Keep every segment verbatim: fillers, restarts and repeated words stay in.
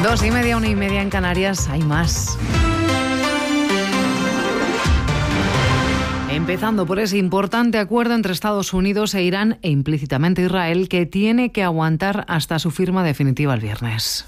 Dos y media, una y media en Canarias, hay más. Empezando por ese importante acuerdo entre Estados Unidos e Irán e implícitamente Israel, que tiene que aguantar hasta su firma definitiva el viernes.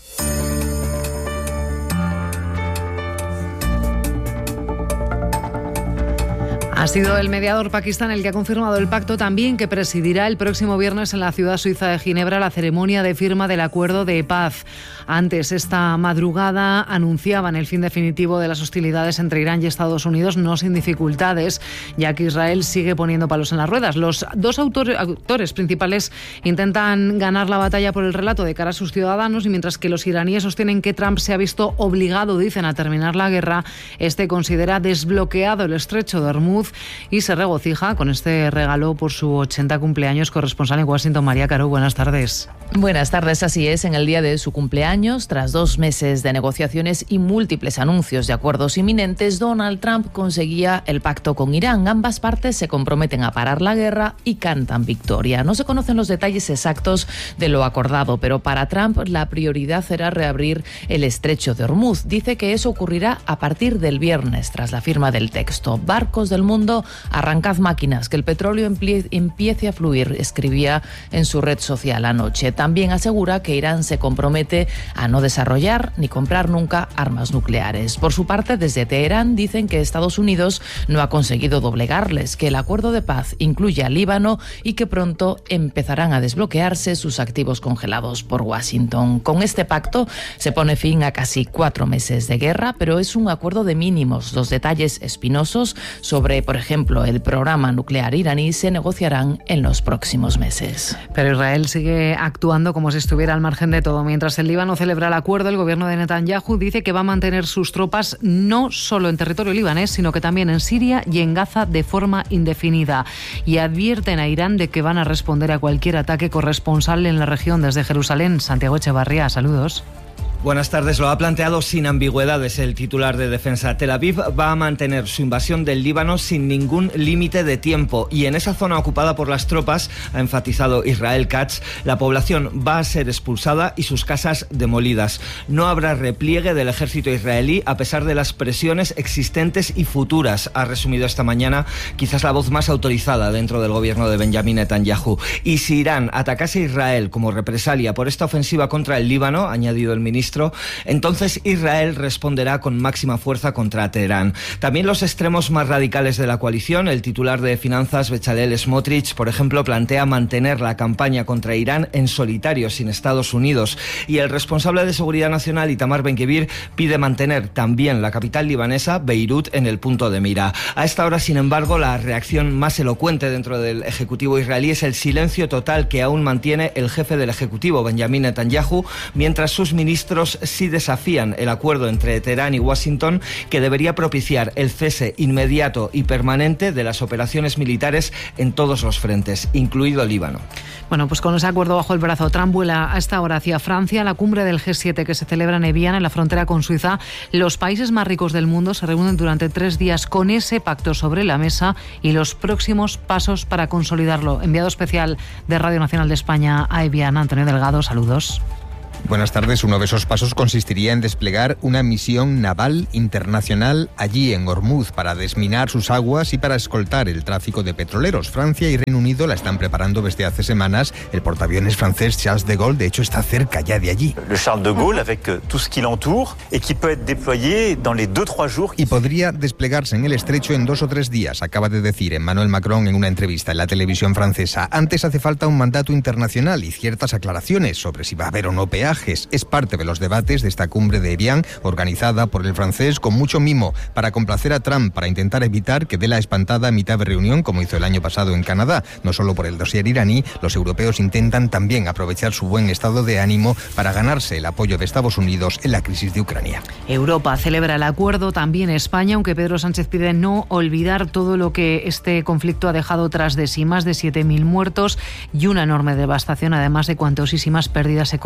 Ha sido el mediador Pakistán el que ha confirmado el pacto, también que presidirá el próximo viernes en la ciudad suiza de Ginebra la ceremonia de firma del acuerdo de paz. Antes, esta madrugada, anunciaban el fin definitivo de las hostilidades entre Irán y Estados Unidos, no sin dificultades, ya que Israel sigue poniendo palos en las ruedas. Los dos autores, autores principales intentan ganar la batalla por el relato de cara a sus ciudadanos, y mientras que los iraníes sostienen que Trump se ha visto obligado, dicen, a terminar la guerra, este considera desbloqueado el estrecho de Hormuz y se regocija con este regalo por su ochenta cumpleaños. Corresponsal en Washington, María Caro, buenas tardes. Buenas tardes, así es. En el día de su cumpleaños, tras dos meses de negociaciones y múltiples anuncios de acuerdos inminentes, Donald Trump conseguía el pacto con Irán. Ambas partes se comprometen a parar la guerra y cantan victoria. No se conocen los detalles exactos de lo acordado, pero para Trump la prioridad será reabrir el estrecho de Hormuz. Dice que eso ocurrirá a partir del viernes, tras la firma del texto. Barcos del mundo, arrancad máquinas, que el petróleo emplie- empiece a fluir, escribía en su red social anoche. También asegura que Irán se compromete a no desarrollar ni comprar nunca armas nucleares. Por su parte, desde Teherán dicen que Estados Unidos no ha conseguido doblegarles, que el acuerdo de paz incluye a Líbano y que pronto empezarán a desbloquearse sus activos congelados por Washington. Con este pacto se pone fin a casi cuatro meses de guerra, pero es un acuerdo de mínimos. Los detalles espinosos sobre, por ejemplo, el programa nuclear iraní se negociarán en los próximos meses. Pero Israel sigue actuando como si estuviera al margen de todo. Mientras el Líbano celebra el acuerdo, el gobierno de Netanyahu dice que va a mantener sus tropas no solo en territorio libanés, sino que también en Siria y en Gaza de forma indefinida. Y advierten a Irán de que van a responder a cualquier ataque. Corresponsal en la región desde Jerusalén, Santiago Echevarría, saludos. Buenas tardes. Lo ha planteado sin ambigüedades el titular de Defensa. Tel Aviv va a mantener su invasión del Líbano sin ningún límite de tiempo, y en esa zona ocupada por las tropas, ha enfatizado Israel Katz, la población va a ser expulsada y sus casas demolidas. No habrá repliegue del ejército israelí a pesar de las presiones existentes y futuras, ha resumido esta mañana quizás la voz más autorizada dentro del gobierno de Benjamin Netanyahu. Y si Irán atacase a Israel como represalia por esta ofensiva contra el Líbano, ha añadido el ministro, entonces Israel responderá con máxima fuerza contra Teherán. También los extremos más radicales de la coalición, el titular de Finanzas, Bezalel Smotrich, por ejemplo, plantea mantener la campaña contra Irán en solitario, sin Estados Unidos. Y el responsable de Seguridad Nacional, Itamar Ben-Gvir, pide mantener también la capital libanesa, Beirut, en el punto de mira. A esta hora, sin embargo, la reacción más elocuente dentro del Ejecutivo israelí es el silencio total que aún mantiene el jefe del Ejecutivo, Benjamin Netanyahu, mientras sus ministros sí desafían el acuerdo entre Teherán y Washington, que debería propiciar el cese inmediato y permanente de las operaciones militares en todos los frentes, incluido Líbano. Bueno, pues con ese acuerdo bajo el brazo, Trump vuela a esta hora hacia Francia, la cumbre del G siete que se celebra en Evian, en la frontera con Suiza. Los países más ricos del mundo se reúnen durante tres días con ese pacto sobre la mesa y los próximos pasos para consolidarlo. Enviado especial de Radio Nacional de España a Evian, Antonio Delgado, saludos. Buenas tardes. Uno de esos pasos consistiría en desplegar una misión naval internacional allí en Hormuz para desminar sus aguas y para escoltar el tráfico de petroleros. Francia y Reino Unido la están preparando desde hace semanas. El portaaviones francés Charles de Gaulle, de hecho, está cerca ya de allí. Le Charles de Gaulle, avec tout ce qui l'entoure, et qui peut être déployé dans les deux trois jours. Y podría desplegarse en el estrecho en dos o tres días, acaba de decir Emmanuel Macron en una entrevista en la televisión francesa. Antes hace falta un mandato internacional y ciertas aclaraciones sobre si va a haber o no peaje. Es parte de los debates de esta cumbre de Evian, organizada por el francés con mucho mimo, para complacer a Trump, para intentar evitar que dé la espantada a mitad de reunión, como hizo el año pasado en Canadá. No solo por el dossier iraní, los europeos intentan también aprovechar su buen estado de ánimo para ganarse el apoyo de Estados Unidos en la crisis de Ucrania. Europa celebra el acuerdo, también España, aunque Pedro Sánchez pide no olvidar todo lo que este conflicto ha dejado tras de sí, más de siete mil muertos y una enorme devastación, además de cuantiosísimas pérdidas económicas.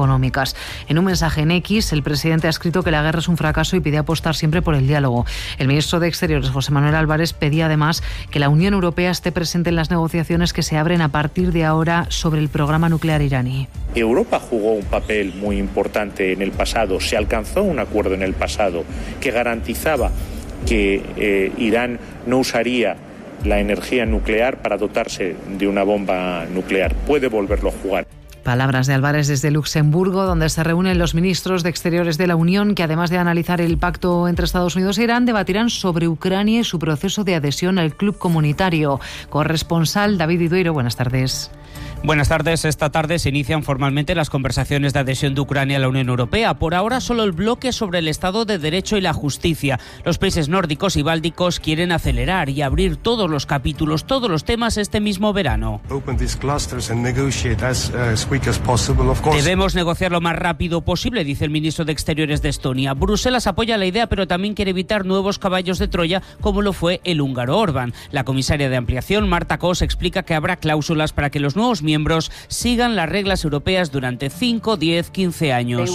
Bruselas. En un mensaje en X, el presidente ha escrito que la guerra es un fracaso y pide apostar siempre por el diálogo. El ministro de Exteriores, José Manuel Álvarez, pedía además que la Unión Europea esté presente en las negociaciones que se abren a partir de ahora sobre el programa nuclear iraní. Europa jugó un papel muy importante en el pasado, se alcanzó un acuerdo en el pasado que garantizaba que eh, Irán no usaría la energía nuclear para dotarse de una bomba nuclear. Puede volverlo a jugar. Palabras de Álvarez desde Luxemburgo, donde se reúnen los ministros de Exteriores de la Unión, que además de analizar el pacto entre Estados Unidos e Irán, debatirán sobre Ucrania y su proceso de adhesión al club comunitario. Corresponsal David Idueiro, buenas tardes. Buenas tardes. Esta tarde se inician formalmente las conversaciones de adhesión de Ucrania a la Unión Europea. Por ahora solo el bloque sobre el Estado de Derecho y la justicia. Los países nórdicos y bálticos quieren acelerar y abrir todos los capítulos, todos los temas este mismo verano. Debemos negociar lo más rápido posible, dice el ministro de Exteriores de Estonia. Bruselas apoya la idea, pero también quiere evitar nuevos caballos de Troya, como lo fue el húngaro Orbán. La comisaria de Ampliación, Marta Kos, explica que habrá cláusulas para que los nuevos miembros sigan las reglas europeas durante cinco, diez, quince años.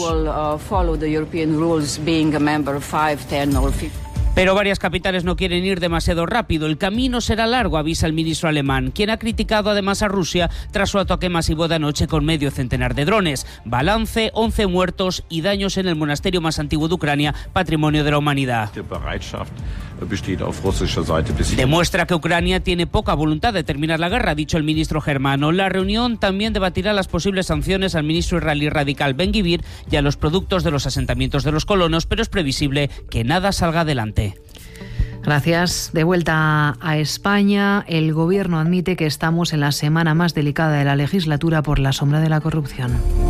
Pero varias capitales no quieren ir demasiado rápido. El camino será largo, avisa el ministro alemán, quien ha criticado además a Rusia tras su ataque masivo de anoche con medio centenar de drones. Balance, once muertos y daños en el monasterio más antiguo de Ucrania, patrimonio de la humanidad. Demuestra que Ucrania tiene poca voluntad de terminar la guerra, ha dicho el ministro germano. La reunión también debatirá las posibles sanciones al ministro israelí radical Ben Gvir y a los productos de los asentamientos de los colonos, pero es previsible que nada salga adelante. Gracias. De vuelta a España, el Gobierno admite que estamos en la semana más delicada de la legislatura por la sombra de la corrupción.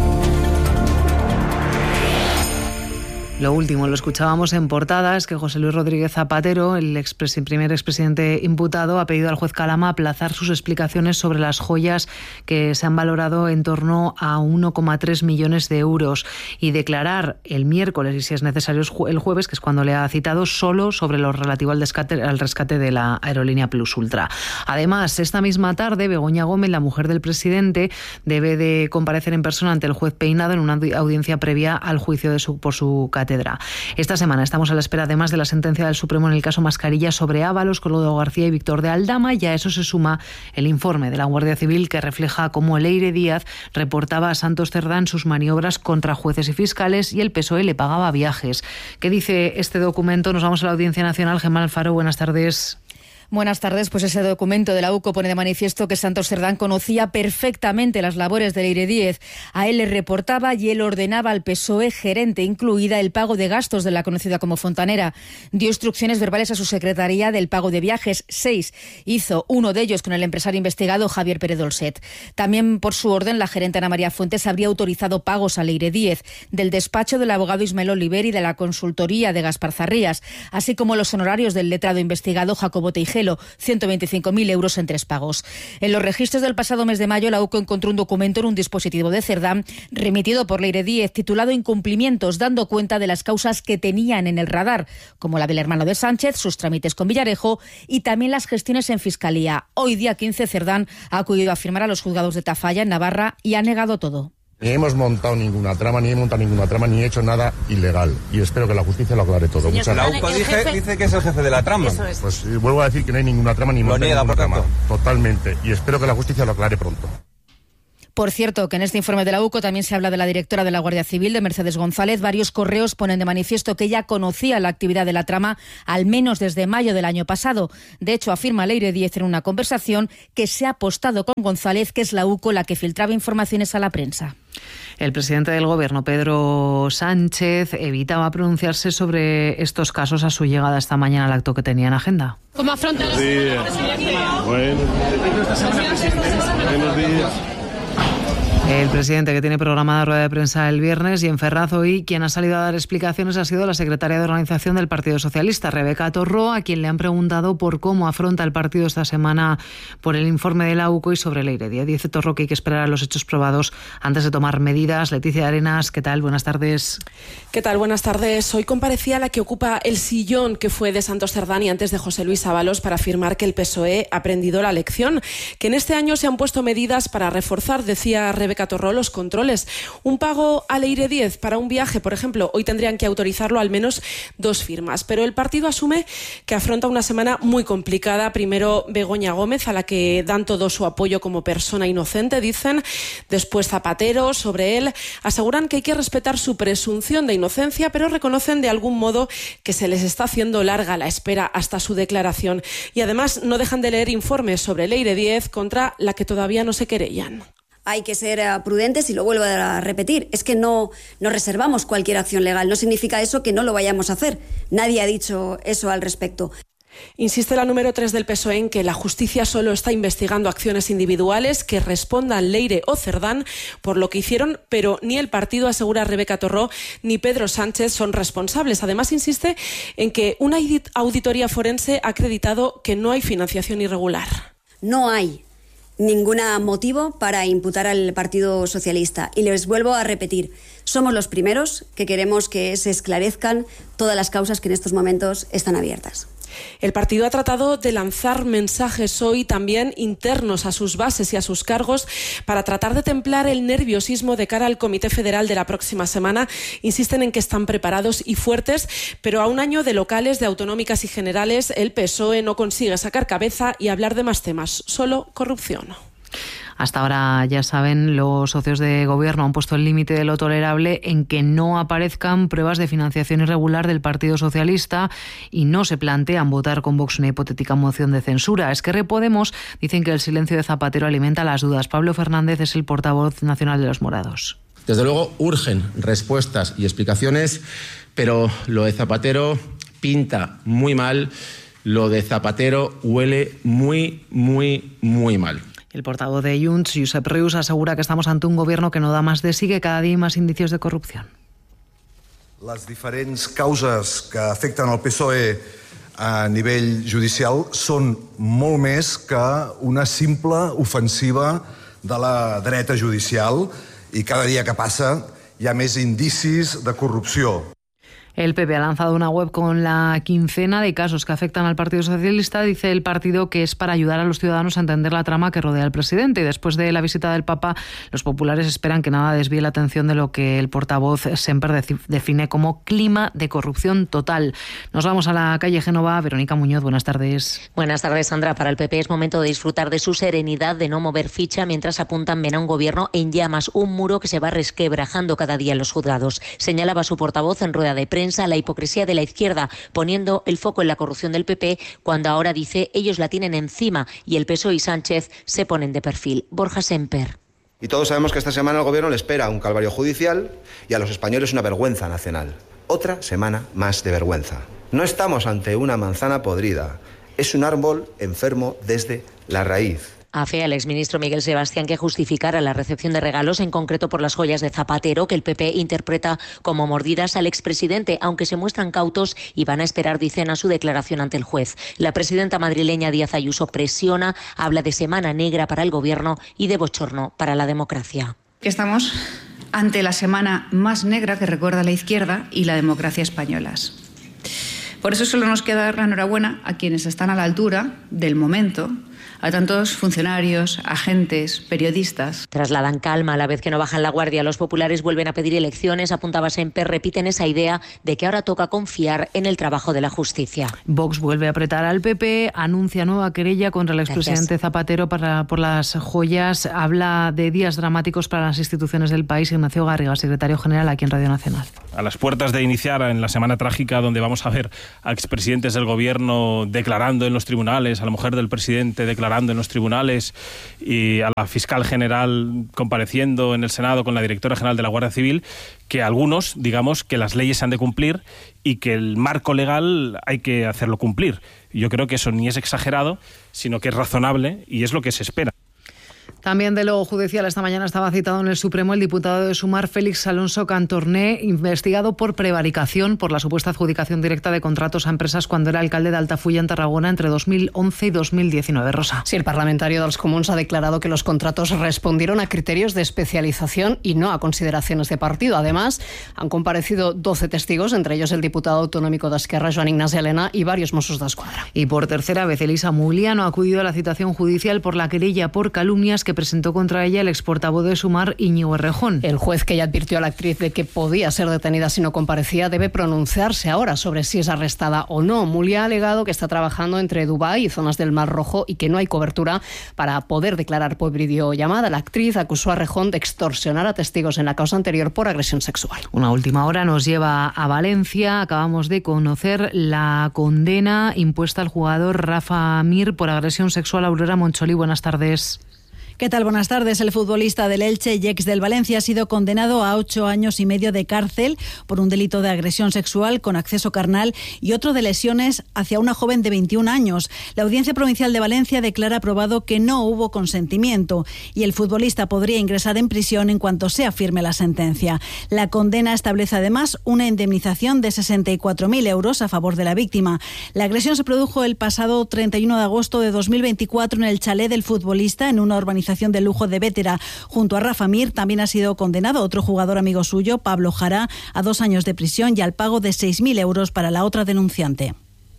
Lo último, lo escuchábamos en portada, es que José Luis Rodríguez Zapatero, el expres- primer expresidente imputado, ha pedido al juez Calama aplazar sus explicaciones sobre las joyas que se han valorado en torno a uno coma tres millones de euros y declarar el miércoles, y si es necesario el jueves, que es cuando le ha citado, solo sobre lo relativo al, descate, al rescate de la aerolínea Plus Ultra. Además, esta misma tarde, Begoña Gómez, la mujer del presidente, debe de comparecer en persona ante el juez Peinado en una audiencia previa al juicio de su, por su cátedra. Esta semana estamos a la espera además de la sentencia del Supremo en el caso Mascarilla sobre Ábalos, Collado García y Víctor de Aldama, y a eso se suma el informe de la Guardia Civil que refleja cómo Leire Díaz reportaba a Santos Cerdán sus maniobras contra jueces y fiscales y el P S O E le pagaba viajes. ¿Qué dice este documento? Nos vamos a la Audiencia Nacional. Gemma Alfaro, buenas tardes. Buenas tardes. Pues ese documento de la U C O pone de manifiesto que Santos Cerdán conocía perfectamente las labores de Leire Díez. A él le reportaba y él ordenaba al P S O E, gerente incluida, el pago de gastos de la conocida como Fontanera. Dio instrucciones verbales a su secretaría del pago de viajes, seis. Hizo uno de ellos con el empresario investigado Javier Pérez Dolcet. También por su orden, la gerente Ana María Fuentes habría autorizado pagos a Leire Díez del despacho del abogado Ismael Oliver y de la consultoría de Gaspar Zarrías, así como los honorarios del letrado investigado Jacobo Teijelo, ciento veinticinco mil euros en tres pagos. En los registros del pasado mes de mayo, la U C O encontró un documento en un dispositivo de Cerdán remitido por Leire Díez titulado Incumplimientos, dando cuenta de las causas que tenían en el radar, como la del hermano de Sánchez, sus trámites con Villarejo y también las gestiones en Fiscalía. Hoy, día quince, Cerdán ha acudido a firmar a los juzgados de Tafalla, en Navarra, y ha negado todo. Ni hemos montado ninguna trama, ni he montado ninguna trama, ni he hecho nada ilegal. Y espero que la justicia lo aclare todo. Señor, Muchas la U C O dice, dice que es el jefe de la trama. Eso es. Pues vuelvo a decir que no hay ninguna trama, ni lo niega, ninguna por tanto. trama. Totalmente. Y espero que la justicia lo aclare pronto. Por cierto, que en este informe de la U C O también se habla de la directora de la Guardia Civil, de Mercedes González. Varios correos ponen de manifiesto que ella conocía la actividad de la trama al menos desde mayo del año pasado. De hecho, afirma Leire Díez en una conversación que se ha apostado con González, que es la U C O la que filtraba informaciones a la prensa. El presidente del Gobierno, Pedro Sánchez, evitaba pronunciarse sobre estos casos a su llegada esta mañana al acto que tenía en agenda. ¿Cómo afronta la Bueno, buenos días. El presidente, que tiene programada rueda de prensa el viernes, y en Ferraz hoy quien ha salido a dar explicaciones ha sido la secretaria de Organización del Partido Socialista, Rebeca Torró, a quien le han preguntado por cómo afronta el partido esta semana por el informe de la U C O y sobre Leire Díez. Dice Torró que hay que esperar a los hechos probados antes de tomar medidas. Leticia Arenas, ¿qué tal? Buenas tardes. ¿Qué tal? Buenas tardes. Hoy comparecía la que ocupa el sillón que fue de Santos Cerdán y antes de José Luis Ábalos para afirmar que el P S O E ha aprendido la lección, que en este año se han puesto medidas para reforzar, decía Rebeca Rebeca Torró los controles. Un pago a Leire Díez para un viaje, por ejemplo, hoy tendrían que autorizarlo al menos dos firmas. Pero el partido asume que afronta una semana muy complicada. Primero Begoña Gómez, a la que dan todo su apoyo como persona inocente, dicen. Después Zapatero, sobre él. Aseguran que hay que respetar su presunción de inocencia, pero reconocen de algún modo que se les está haciendo larga la espera hasta su declaración. Y además no dejan de leer informes sobre Leire Díez, contra la que todavía no se querellan. Hay que ser prudentes y lo vuelvo a repetir. Es que no, no reservamos cualquier acción legal. No significa eso que no lo vayamos a hacer. Nadie ha dicho eso al respecto. Insiste la número tres del P S O E en que la justicia solo está investigando acciones individuales que respondan Leire o Cerdán por lo que hicieron, pero ni el partido, asegura Rebeca Torró, ni Pedro Sánchez son responsables. Además, insiste en que una auditoría forense ha acreditado que no hay financiación irregular. No hay ningún motivo para imputar al Partido Socialista. Y les vuelvo a repetir, somos los primeros que queremos que se esclarezcan todas las causas que en estos momentos están abiertas. El partido ha tratado de lanzar mensajes hoy también internos a sus bases y a sus cargos para tratar de templar el nerviosismo de cara al Comité Federal de la próxima semana. Insisten en que están preparados y fuertes, pero a un año de locales, de autonómicas y generales, el P S O E no consigue sacar cabeza y hablar de más temas, solo corrupción. Hasta ahora, ya saben, los socios de gobierno han puesto el límite de lo tolerable en que no aparezcan pruebas de financiación irregular del Partido Socialista y no se plantean votar con Vox una hipotética moción de censura. Esquerra y Podemos dicen que el silencio de Zapatero alimenta las dudas. Pablo Fernández es el portavoz nacional de los morados. Desde luego urgen respuestas y explicaciones, pero lo de Zapatero pinta muy mal, lo de Zapatero huele muy, muy, muy mal. El portavoz de Junts, Josep Rius, asegura que estamos ante un gobierno que no da más de sí, que cada día hay más indicios de corrupción. Les diferents causes que afecten al P S O E a nivell judicial són molt més que una simple ofensiva de la dreta judicial i cada dia que passa hi ha més indicis de corrupció. El P P ha lanzado una web con la quincena de casos que afectan al Partido Socialista. Dice el partido que es para ayudar a los ciudadanos a entender la trama que rodea al presidente. Y después de la visita del Papa, los populares esperan que nada desvíe la atención de lo que el portavoz Semper define como clima de corrupción total. Nos vamos a la calle Génova. Verónica Muñoz, buenas tardes. Buenas tardes, Sandra. Para el P P es momento de disfrutar de su serenidad, de no mover ficha, mientras apuntan ven a un gobierno en llamas, un muro que se va resquebrajando cada día en los juzgados. Señalaba su portavoz en rueda de prensa la hipocresía de la izquierda, poniendo el foco en la corrupción del P P, cuando ahora dice ellos la tienen encima y el P S O E y Sánchez se ponen de perfil. Borja Semper. Y todos sabemos que esta semana al gobierno le espera un calvario judicial y a los españoles una vergüenza nacional. Otra semana más de vergüenza. No estamos ante una manzana podrida, es un árbol enfermo desde la raíz. Afea al exministro Miguel Sebastián que justificara la recepción de regalos, en concreto por las joyas de Zapatero, que el P P interpreta como mordidas al expresidente, aunque se muestran cautos y van a esperar, dicen, a su declaración ante el juez. La presidenta madrileña Díaz Ayuso presiona, habla de semana negra para el gobierno y de bochorno para la democracia. Estamos ante la semana más negra que recuerda la izquierda y la democracia españolas. Por eso solo nos queda dar la enhorabuena a quienes están a la altura del momento, a tantos funcionarios, agentes, periodistas. Trasladan calma a la vez que no bajan la guardia. Los populares vuelven a pedir elecciones. Apuntaba Semper, repiten esa idea de que ahora toca confiar en el trabajo de la justicia. Vox vuelve a apretar al P P, anuncia nueva querella contra el expresidente Zapatero para, por las joyas. Habla de días dramáticos para las instituciones del país. Ignacio Garriga, secretario general aquí en Radio Nacional. A las puertas de iniciar en la semana trágica donde vamos a ver a expresidentes del gobierno declarando en los tribunales, a la mujer del presidente declarando en los tribunales y a la fiscal general compareciendo en el Senado con la directora general de la Guardia Civil, que algunos, digamos, que las leyes se han de cumplir y que el marco legal hay que hacerlo cumplir. Yo creo que eso ni es exagerado, sino que es razonable y es lo que se espera. También de lo judicial, esta mañana estaba citado en el Supremo el diputado de Sumar, Félix Alonso Cantorné, investigado por prevaricación por la supuesta adjudicación directa de contratos a empresas cuando era alcalde de Altafulla, en Tarragona, entre dos mil once y dos mil diecinueve. Rosa. Sí, el parlamentario dels Comuns ha declarado que los contratos respondieron a criterios de especialización y no a consideraciones de partido. Además, han comparecido doce testigos, entre ellos el diputado autonómico de Esquerra, Joan Ignasi Elena, y varios Mossos d'Esquadra. Y por tercera vez, Elisa Mugliano ha acudido a la citación judicial por la querella por calumnias que que presentó contra ella el exportavoz de Sumar, Íñigo Errejón. El juez, que ya advirtió a la actriz de que podía ser detenida si no comparecía, debe pronunciarse ahora sobre si es arrestada o no. Mulia ha alegado que está trabajando entre Dubái y zonas del Mar Rojo y que no hay cobertura para poder declarar por videollamada. La actriz acusó a Errejón de extorsionar a testigos en la causa anterior por agresión sexual. Una última hora nos lleva a Valencia. Acabamos de conocer la condena impuesta al jugador Rafa Mir por agresión sexual. Aurora Moncholi, buenas tardes. ¿Qué tal? Buenas tardes. El futbolista del Elche y ex del Valencia ha sido condenado a ocho años y medio de cárcel por un delito de agresión sexual con acceso carnal y otro de lesiones hacia una joven de veintiún años. La Audiencia Provincial de Valencia declara aprobado que no hubo consentimiento y el futbolista podría ingresar en prisión en cuanto sea firme la sentencia. La condena establece además una indemnización de sesenta y cuatro mil euros a favor de la víctima. La agresión se produjo el pasado treinta y uno de agosto de dos mil veinticuatro en el chalet del futbolista en una urbanización de lujo de Bétera. Junto a Rafa Mir también ha sido condenado otro jugador amigo suyo, Pablo Jara, a dos años de prisión y al pago de seis mil euros para la otra denunciante.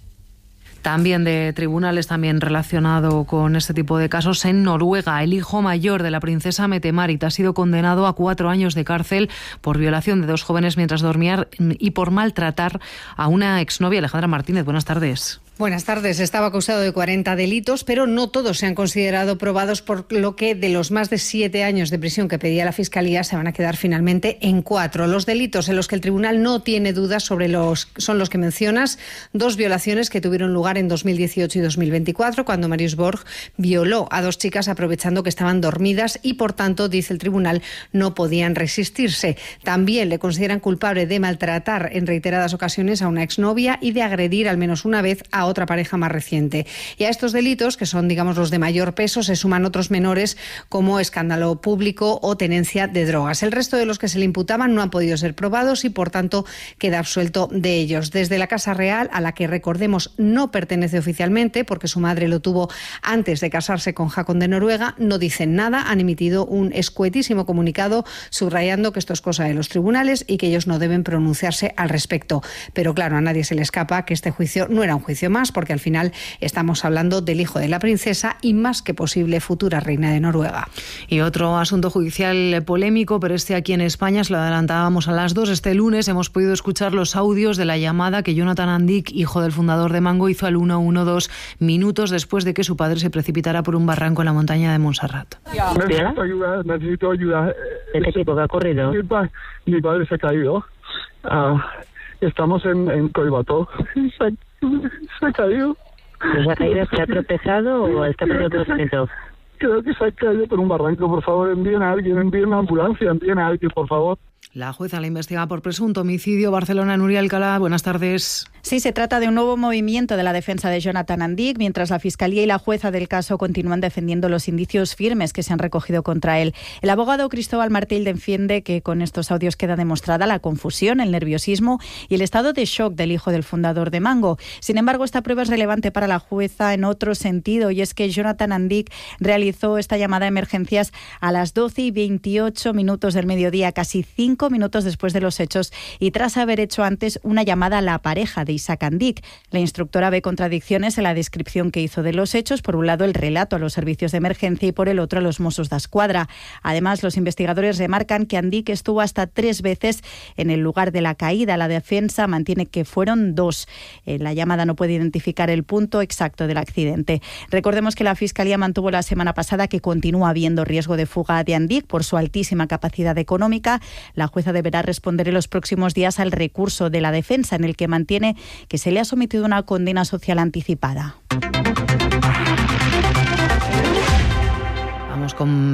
También de tribunales, también relacionado con este tipo de casos, en Noruega. El hijo mayor de la princesa Mette-Marit ha sido condenado a cuatro años de cárcel por violación de dos jóvenes mientras dormían y por maltratar a una exnovia. Alejandra Martínez, buenas tardes. Buenas tardes. Estaba acusado de cuarenta delitos, pero no todos se han considerado probados, por lo que de los más de siete años de prisión que pedía la Fiscalía se van a quedar finalmente en cuatro. Los delitos en los que el tribunal no tiene dudas sobre los son los que mencionas: dos violaciones que tuvieron lugar en dos mil dieciocho y dos mil veinticuatro, cuando Marius Borg violó a dos chicas aprovechando que estaban dormidas y, por tanto, dice el tribunal, no podían resistirse. También le consideran culpable de maltratar en reiteradas ocasiones a una exnovia y de agredir al menos una vez a otra pareja más reciente. Y a estos delitos, que son, digamos, los de mayor peso, se suman otros menores como escándalo público o tenencia de drogas. El resto de los que se le imputaban no han podido ser probados y, por tanto, queda absuelto de ellos. Desde la Casa Real, a la que, recordemos, no pertenece oficialmente, porque su madre lo tuvo antes de casarse con Haakon de Noruega, no dicen nada. Han emitido un escuetísimo comunicado subrayando que esto es cosa de los tribunales y que ellos no deben pronunciarse al respecto. Pero claro, a nadie se le escapa que este juicio no era un juicio más, porque al final estamos hablando del hijo de la princesa y, más que posible, futura reina de Noruega. Y otro asunto judicial polémico, pero este aquí en España, se lo adelantábamos a las dos. Este lunes hemos podido escuchar los audios de la llamada que Jonathan Andik, hijo del fundador de Mango, hizo al uno uno dos minutos después de que su padre se precipitara por un barranco en la montaña de Montserrat. Necesito ayuda, necesito ayuda. ¿De qué tipo? ¿Qué ha ocurrido? Mi, pa- mi padre se ha caído. Uh, estamos en, en Coibató. Se, se ha caído. ¿Se ha caído? ¿Se ha tropezado o está perdiendo conocimiento? Creo que se ha caído por un barranco. Por favor, envíen a alguien, envíen una ambulancia, envíen a alguien, por favor. La jueza la investiga por presunto homicidio. Barcelona, Nuria Alcalá, buenas tardes. Sí, se trata de un nuevo movimiento de la defensa de Jonathan Andik, mientras la Fiscalía y la jueza del caso continúan defendiendo los indicios firmes que se han recogido contra él. El abogado Cristóbal Martín defiende que con estos audios queda demostrada la confusión, el nerviosismo y el estado de shock del hijo del fundador de Mango. Sin embargo, esta prueba es relevante para la jueza en otro sentido, y es que Jonathan Andik realizó esta llamada a emergencias a las doce y veintiocho minutos del mediodía, casi cinco minutos después de los hechos, y tras haber hecho antes una llamada a la pareja de Isaac Andik. La instructora ve contradicciones en la descripción que hizo de los hechos, por un lado el relato a los servicios de emergencia y por el otro a los Mossos d'Esquadra. Además, los investigadores remarcan que Andik estuvo hasta tres veces en el lugar de la caída. La defensa mantiene que fueron dos. Eh, la llamada no puede identificar el punto exacto del accidente. Recordemos que la Fiscalía mantuvo la semana pasada que continúa habiendo riesgo de fuga de Andik por su altísima capacidad económica. La jueza deberá responder en los próximos días al recurso de la defensa, en el que mantiene que se le ha sometido una condena social anticipada. Vamos con